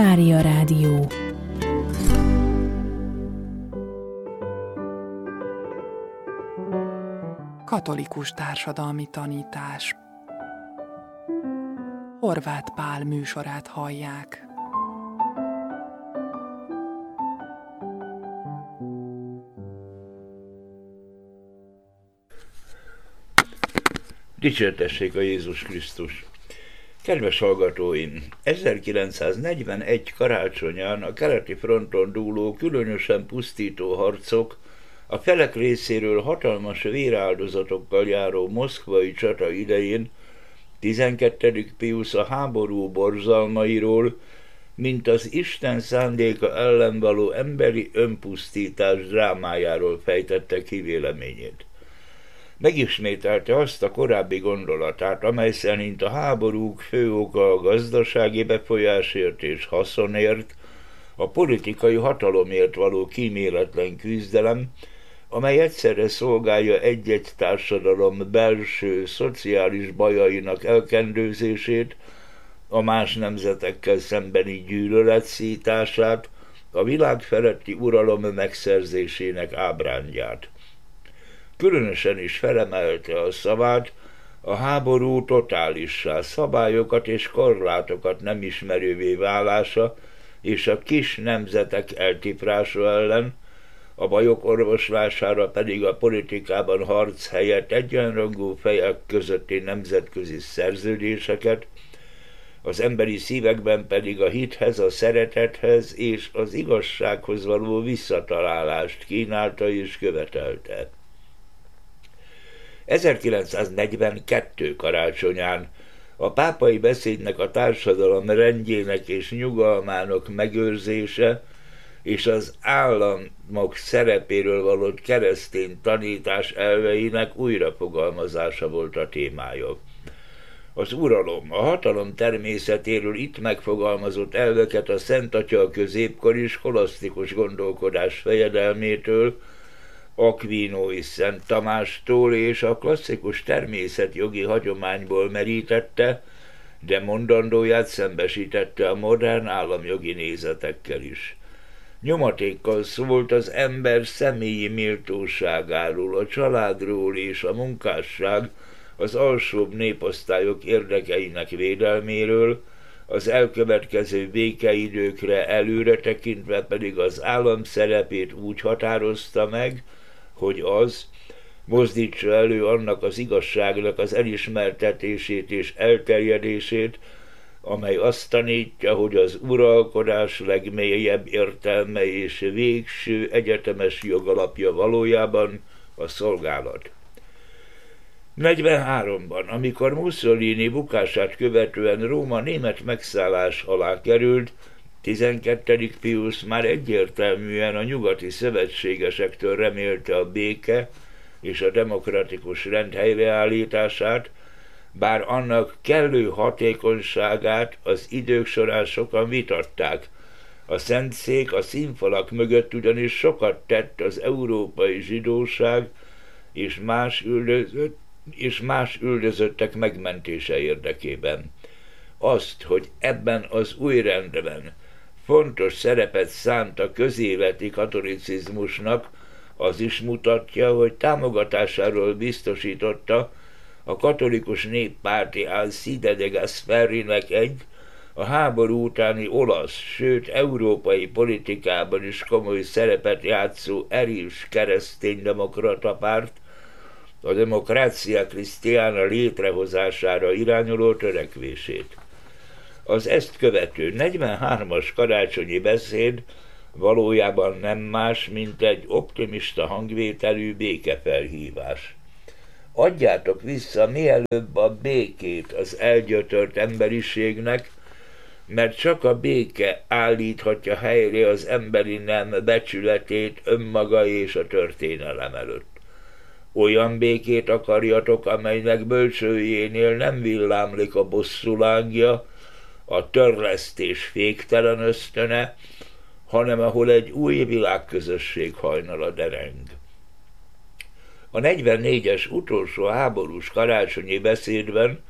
Mária Rádió. Katolikus társadalmi tanítás. Horváth Pál műsorát hallják. Dicsértessék a Jézus Krisztus! Kedves hallgatóim! 1941 karácsonyán a keleti fronton dúló, különösen pusztító harcok, a felek részéről hatalmas véráldozatokkal járó moszkvai csata idején 12. Piusz a háború borzalmairól, mint az Isten szándéka ellen való emberi önpusztítás drámájáról fejtette ki véleményét. Megismételte azt a korábbi gondolatát, amely szerint a háborúk fő oka a gazdasági befolyásért és haszonért, a politikai hatalomért való kíméletlen küzdelem, amely egyszerre szolgálja egy-egy társadalom belső, szociális bajainak elkendőzését, a más nemzetekkel szembeni gyűlölet szítását, a világ feletti uralom megszerzésének ábrándját. Különösen is felemelte a szavát a háború totálissá, szabályokat és korlátokat nem ismerővé válása és a kis nemzetek eltiprása ellen, a bajok orvoslására pedig a politikában harc helyett egyenrangú fejek közötti nemzetközi szerződéseket, az emberi szívekben pedig a hithez, a szeretethez és az igazsághoz való visszatalálást kínálta és követelte. 1942 karácsonyán a pápai beszédnek a társadalom rendjének és nyugalmának megőrzése és az államok szerepéről való keresztény tanítás elveinek újrafogalmazása volt a témája. Az uralom, a hatalom természetéről itt megfogalmazott elveket a Szent Atya a középkori skolasztikus gondolkodás fejedelmétől, Akvinói Szent Tamástól és a klasszikus természetjogi hagyományból merítette, de mondandóját szembesítette a modern államjogi nézetekkel is. Nyomatékkal szólt az ember személyi méltóságáról, a családról és a munkásság, az alsóbb néposztályok érdekeinek védelméről, az elkövetkező békeidőkre előre tekintve pedig az állam szerepét úgy határozta meg, hogy az mozdítsa elő annak az igazságnak az elismertetését és elterjedését, amely azt tanítja, hogy az uralkodás legmélyebb értelme és végső egyetemes jogalapja valójában a szolgálat. 43-ban, amikor Mussolini bukását követően Róma német megszállás alá került, 12. Piusz már egyértelműen a nyugati szövetségesektől remélte a béke és a demokratikus rend helyreállítását, bár annak kellő hatékonyságát az idők során sokan vitatták. A Szentszék a színfalak mögött ugyanis sokat tett az európai zsidóság és más üldözöttek megmentése érdekében. Azt, hogy ebben az új rendben fontos szerepet szánt a közéleti katolicizmusnak, az is mutatja, hogy támogatásáról biztosította a katolikus néppárti Alcide de Gasperinek a háború utáni olasz, sőt európai politikában is komoly szerepet játszó erős kereszténydemokrata párt, a Democrazia Cristiana létrehozására irányuló törekvését. Az ezt követő 43-as karácsonyi beszéd valójában nem más, mint egy optimista hangvételű békefelhívás. Adjátok vissza mielőbb a békét az elgyötört emberiségnek, mert csak a béke állíthatja helyre az emberi nem becsületét önmaga és a történelem előtt. Olyan békét akarjatok, amelynek bölcsőjénél nem villámlik a bosszulángja, a törlesztés féktelen ösztöne, hanem ahol egy új világközösség hajnala dereng. A 44-es utolsó háborús karácsonyi beszédben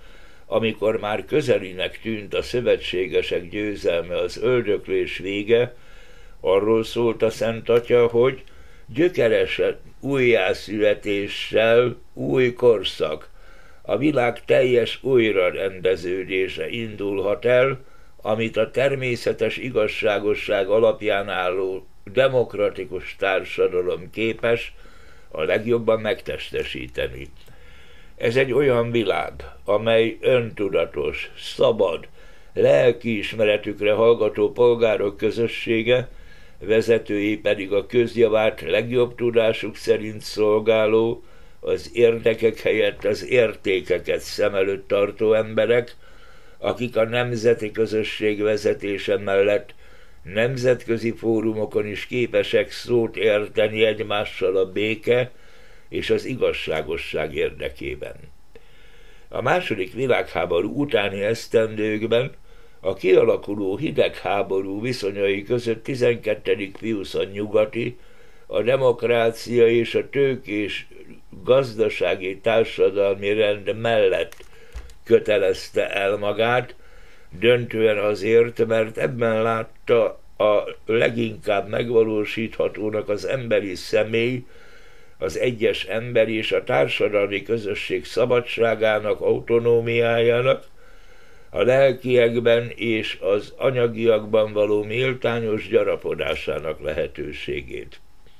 amikor már közelinek tűnt a szövetségesek győzelme, az öldöklés vége, arról szólt a Szent Atya, hogy gyökeresen újjászületéssel új korszak, a világ teljes újrarendeződése indulhat el, amit a természetes igazságosság alapján álló demokratikus társadalom képes a legjobban megtestesíteni. Ez egy olyan világ, amely öntudatos, szabad, lelkiismeretükre hallgató polgárok közössége, vezetői pedig a közjavát legjobb tudásuk szerint szolgáló, az érdekek helyett az értékeket szem előtt tartó emberek, akik a nemzeti közösség vezetése mellett nemzetközi fórumokon is képesek szót érteni egymással a béke és az igazságosság érdekében. A II. Világháború utáni esztendőkben a kialakuló hidegháború viszonyai között 12. Piusz a nyugati, a demokrácia és a tőkés gazdasági társadalmi rend mellett kötelezte el magát, döntően azért, mert ebben látta a leginkább megvalósíthatónak az emberi személy, az egyes ember és a társadalmi közösség szabadságának, autonómiájának, a lelkiekben és az anyagiakban való méltányos gyarapodásának lehetőségét.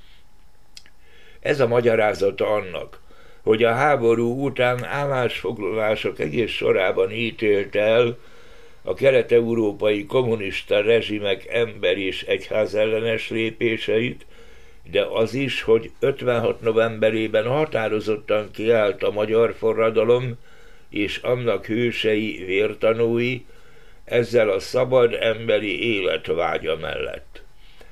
Ez a magyarázata annak, hogy a háború után állásfoglalások egész sorában ítélte el a kelet-európai kommunista rezsimek ember- és egyházellenes lépéseit, de az is, hogy 56 novemberében határozottan kiállt a magyar forradalom és annak hősei, vértanúi, ezzel a szabad emberi életvágya mellett.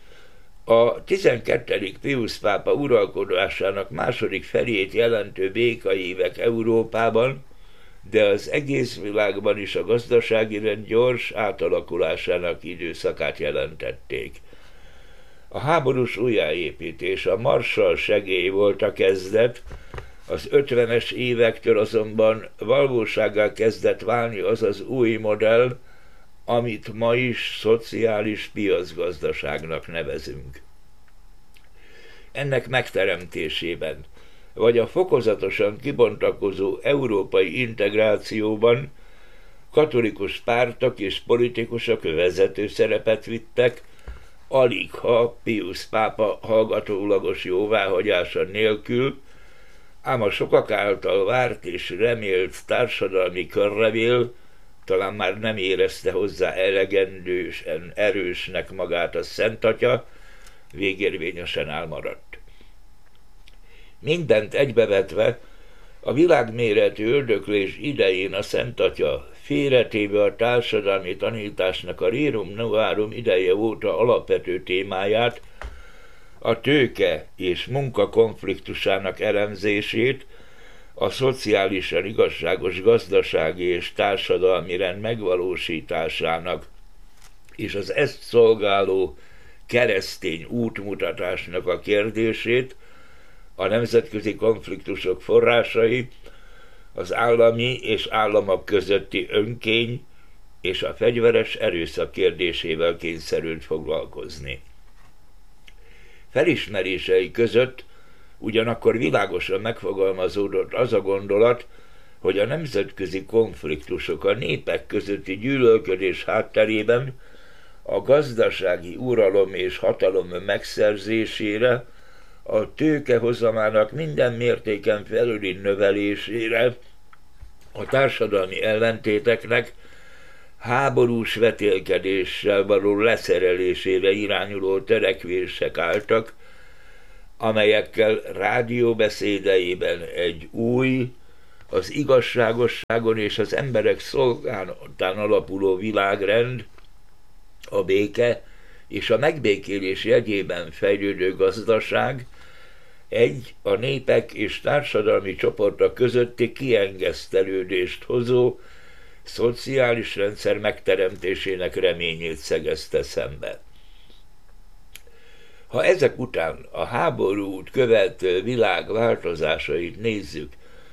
A 12. Piusz pápa uralkodásának második felét jelentő békaévek Európában, de az egész világban is a gazdasági rend gyors átalakulásának időszakát jelentették. A háborús újjáépítés, a Marshall segély volt a kezdet, az 50-es évektől azonban valósággá kezdett válni az az új modell, amit ma is szociális piacgazdaságnak nevezünk. Ennek megteremtésében, vagy a fokozatosan kibontakozó európai integrációban katolikus pártok és politikusok vezető szerepet vittek, aligha Piusz pápa hallgatólagos jóváhagyása nélkül, ám a sokak által várt és remélt társadalmi körlevél talán már nem érezte hozzá elegendősen erősnek magát a Szent Atya, végérvényesen elmaradt. Mindent egybevetve, a világméretű öldöklés idején a Szent Atya, félretéve a társadalmi tanításnak a Rerum Novarum ideje óta alapvető témáját, a tőke és munka konfliktusának elemzését, a szociálisan igazságos gazdasági és társadalmi rend megvalósításának és az ezt szolgáló keresztény útmutatásnak a kérdését, a nemzetközi konfliktusok forrásai, az állami és államok közötti önkény és a fegyveres erőszak kérdésével kényszerült foglalkozni. Felismerései között ugyanakkor világosan megfogalmazódott az a gondolat, hogy a nemzetközi konfliktusok a népek közötti gyűlölködés hátterében a gazdasági uralom és hatalom megszerzésére, a tőke hozamának minden mértéken felüli növelésére, a társadalmi ellentéteknek háborús vetélkedéssel való leszerelésére irányuló törekvések álltak, amelyekkel rádióbeszédeiben egy új, az igazságosságon és az emberek szolgálatán alapuló világrend, a béke és a megbékélés jegyében fejlődő gazdaság, egy a népek és társadalmi csoportok közötti kiengesztelődést hozó szociális rendszer megteremtésének reményét szegezte szembe. Ha ezek után a háborút követő világ változásait nézzük,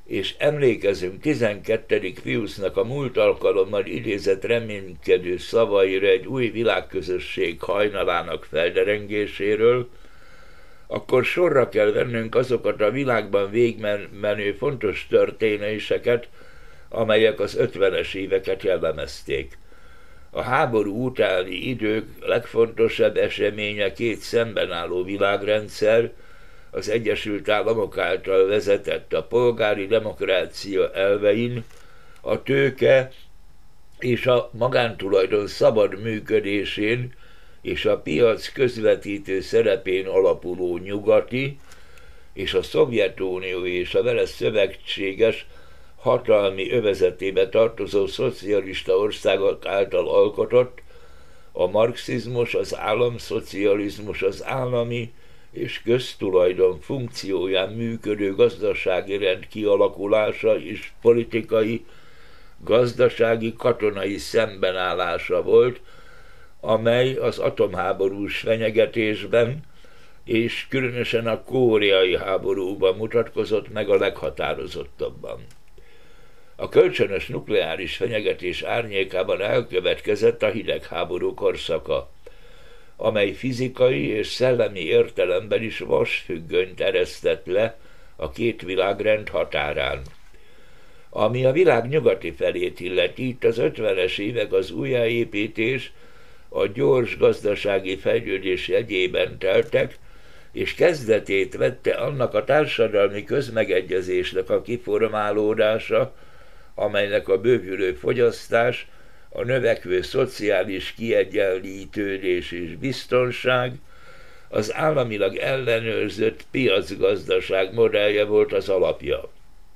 és emlékezünk 12. Piusnak a múlt alkalommal idézett reménykedő szavaira egy új világközösség hajnalának felderengéséről, akkor sorra kell vennünk azokat a világban végigmenő fontos történéseket, amelyek az 50-es éveket jellemezték. A háború utáni idők legfontosabb eseménye két szemben álló világrendszer, az Egyesült Államok által vezetett a polgári demokrácia elvein, a tőke és a magántulajdon szabad működésén és a piac közvetítő szerepén alapuló nyugati és a Szovjetunió és a vele szövetséges hatalmi övezetébe tartozó szocialista országok által alkotott, a marxizmus, az államszocializmus, az állami és köztulajdon funkcióján működő gazdasági rend kialakulása és politikai, gazdasági, katonai szembenállása volt, amely az atomháborús fenyegetésben és különösen a koreai háborúban mutatkozott meg a leghatározottabban. A kölcsönös nukleáris fenyegetés árnyékában elkövetkezett a hidegháború korszaka, amely fizikai és szellemi értelemben is vasfüggönyt eresztett le a két világrend határán. Ami a világ nyugati felét illeti, itt az 50-es évek az újjáépítés, a gyors gazdasági fejlődés jegyében teltek, és kezdetét vette annak a társadalmi közmegegyezésnek a kiformálódása, amelynek a bővülő fogyasztás, a növekvő szociális kiegyenlítődés és biztonság, az államilag ellenőrzött piacgazdaság modellje volt az alapja.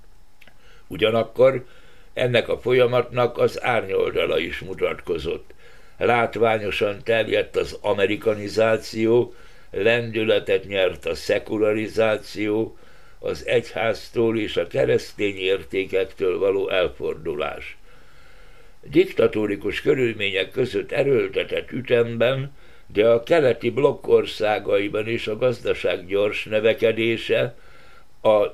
Ugyanakkor ennek a folyamatnak az árnyoldala is mutatkozott. Látványosan terjedt az amerikanizáció, lendületet nyert a szekularizáció, az egyháztól és a keresztény értékektől való elfordulás. Diktatórikus körülmények között erőltetett ütemben, de a keleti blokk országaiban is a gazdaság gyors növekedése, a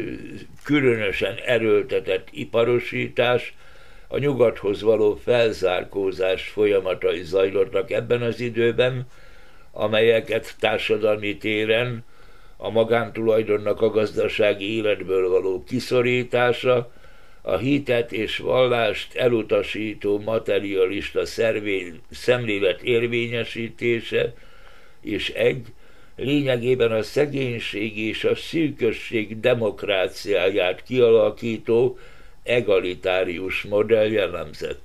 különösen erőltetett iparosítás, a nyugathoz való felzárkózás folyamatai zajlottak ebben az időben, amelyeket társadalmi téren a magántulajdonnak a gazdasági életből való kiszorítása, a hitet és vallást elutasító materialista szemlélet érvényesítése, és lényegében a szegénység és a szűkösség demokráciáját kialakító egalitárius modell jellemzett.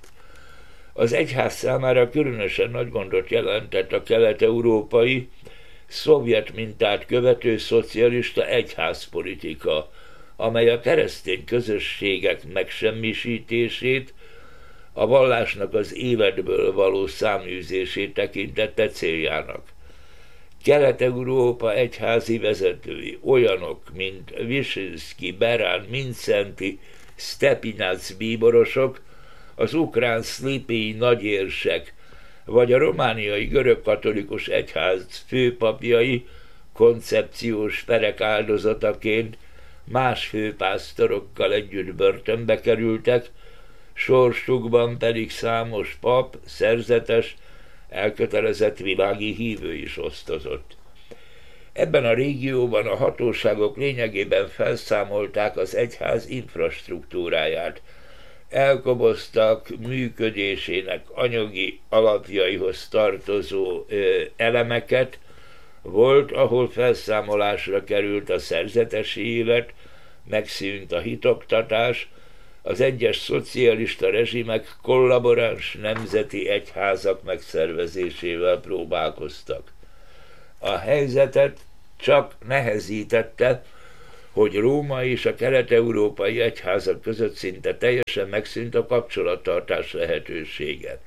Az egyház számára különösen nagy gondot jelentett a kelet-európai, szovjet mintát követő szocialista egyházpolitika, amely a keresztény közösségek megsemmisítését, a vallásnak az életből való száműzését tekintette céljának. Kelet-Európa egyházi vezetői, olyanok, mint Viszinszky, Berán, Mindszenty, Stepinac bíborosok, az ukrán szlipii nagyérsek, vagy a romániai görögkatolikus egyház főpapjai koncepciós perek áldozataként más főpásztorokkal együtt börtönbe kerültek, sorsukban pedig számos pap, szerzetes, elkötelezett világi hívő is osztozott. Ebben a régióban a hatóságok lényegében felszámolták az egyház infrastruktúráját, elkoboztak működésének anyagi alapjaihoz tartozó elemeket, volt, ahol felszámolásra került a szerzetesi élet, megszűnt a hitoktatás, az egyes szocialista rezsimek kollaboráns nemzeti egyházak megszervezésével próbálkoztak. A helyzetet csak nehezítette, hogy Róma és a kelet-európai egyházak között szinte teljesen megszűnt a kapcsolattartás lehetősége.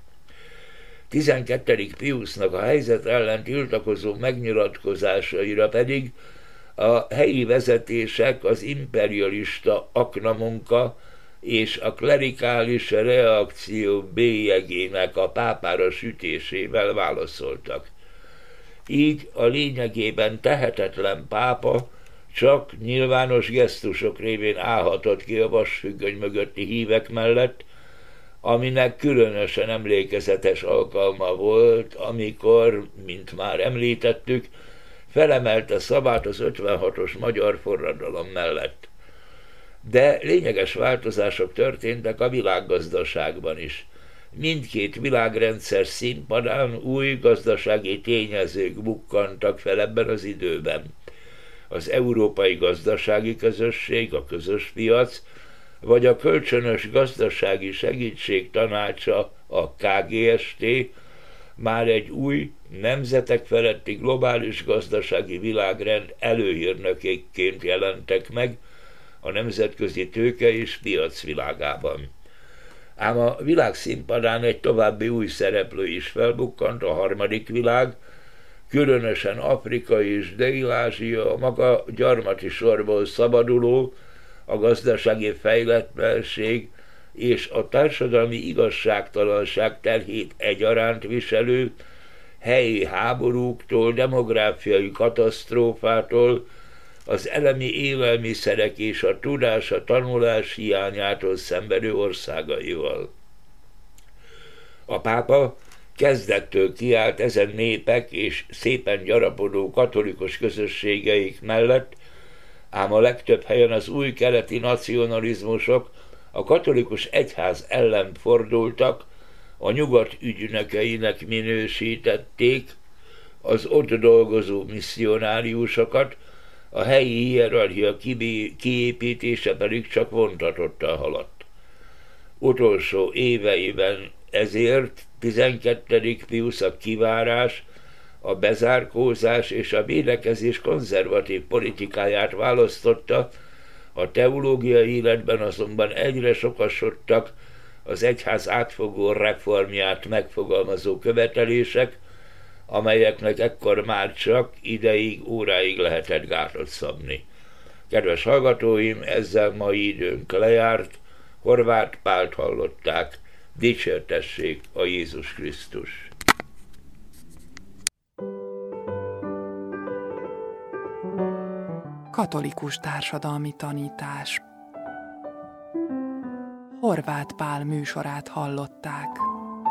12. Piusnak a helyzet ellen tiltakozó megnyilatkozásaira pedig a helyi vezetések az imperialista aknamunka és a klerikális reakció bélyegének a pápára sütésével válaszoltak. Így a lényegében tehetetlen pápa csak nyilvános gesztusok révén állhatott ki a vasfüggöny mögötti hívek mellett, aminek különösen emlékezetes alkalma volt, amikor, mint már említettük, felemelte szavát az 56-os magyar forradalom mellett. De lényeges változások történtek a világgazdaságban is. Mindkét világrendszer színpadán új gazdasági tényezők bukkantak fel ebben az időben. Az Európai Gazdasági Közösség, a közös piac, vagy a Kölcsönös Gazdasági Segítség Tanácsa, a KGST, már egy új, nemzetek feletti globális gazdasági világrend előhírnökéként jelentek meg a nemzetközi tőke és piac világában. Ám a világszínpadán egy további új szereplő is felbukkant, a harmadik világ, különösen Afrika és Dél-Ázsia, a maga gyarmati sorból szabaduló, a gazdasági fejletlenség és a társadalmi igazságtalanság terhét egyaránt viselő, helyi háborúktól, demográfiai katasztrófától, az elemi élelmiszerek és a tudás, a tanulás hiányától szenvedő országaival. A pápa kezdettől kiállt ezen népek és szépen gyarapodó katolikus közösségeik mellett, ám a legtöbb helyen az új keleti nacionalizmusok a katolikus egyház ellen fordultak, a nyugat ügynökeinek minősítették az ott dolgozó misszionáriusokat, a helyi hierarchia kiépítése pedig csak vontatottan haladt. Utolsó éveiben ezért 12. Piusz a kivárás, a bezárkózás és a védekezés konzervatív politikáját választotta, a teológiai életben azonban egyre sokasodtak az egyház átfogó reformját megfogalmazó követelések, amelyeknek ekkor már csak ideig, óráig lehetett gátat szabni. Kedves hallgatóim, ezzel mai időnk lejárt, Horváth Pált hallották, dicsértessék a Jézus Krisztus! Katolikus társadalmi tanítás. Horváth Pál műsorát hallották.